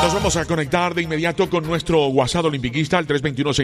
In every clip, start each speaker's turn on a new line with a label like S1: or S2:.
S1: Nos vamos a conectar de inmediato con nuestro WhatsApp olimpiquista al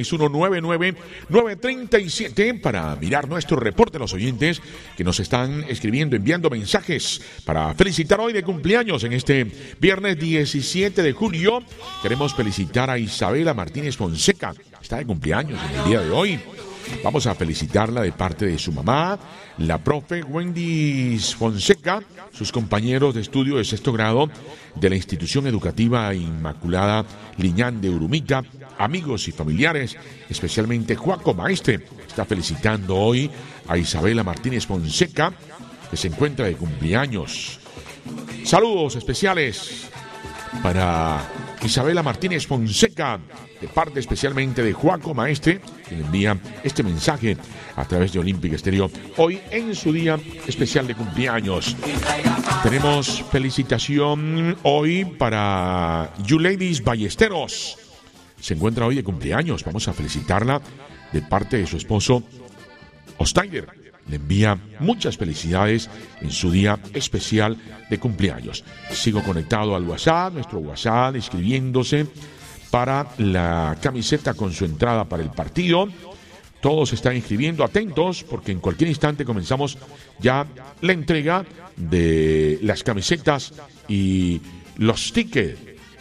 S1: 321-6199937 para mirar nuestro reporte de los oyentes que nos están escribiendo, enviando mensajes para felicitar hoy de cumpleaños en este viernes 17 de julio. Queremos felicitar a Isabela Martínez Fonseca, está de cumpleaños en el día de hoy. Vamos a felicitarla de parte de su mamá, la profe Wendy Fonseca, sus compañeros de estudio de sexto grado de la institución educativa Inmaculada Liñán de Urumica, amigos y familiares, especialmente Juaco Maestre. Está felicitando hoy a Isabela Martínez Fonseca, que se encuentra de cumpleaños. Saludos especiales para Isabela Martínez Fonseca, de parte especialmente de Juaco Maestre, que le envía este mensaje a través de Olympic Stereo, hoy en su día especial de cumpleaños. Tenemos felicitación hoy para You Ladies Ballesteros. Se encuentra hoy de cumpleaños. Vamos a felicitarla de parte de su esposo Ostaider. Le envía muchas felicidades en su día especial de cumpleaños. Sigo conectado al WhatsApp, nuestro WhatsApp, escribiéndose para la camiseta con su entrada para el partido. Todos se están inscribiendo, atentos, porque en cualquier instante comenzamos ya la entrega de las camisetas y los tickets.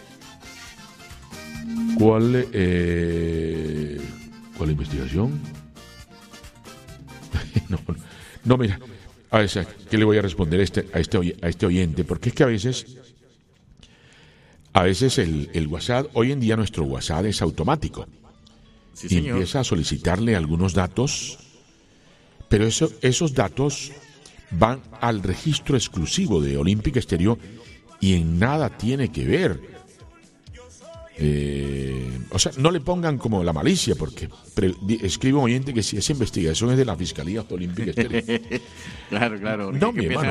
S1: ¿Cuál investigación? No, mira, a ver, ¿qué le voy a responder a este oyente? Porque es que a veces el WhatsApp, hoy en día nuestro WhatsApp es automático.
S2: Sí,
S1: y
S2: señor.
S1: empieza a solicitarle algunos datos, pero esos datos van al registro exclusivo de Olympic Stereo y en nada tiene que ver. O sea, no le pongan como la malicia, porque escribe un oyente que si esa investigación es de la Fiscalía Olympic Stereo.
S2: Claro.
S1: No, mi hermano.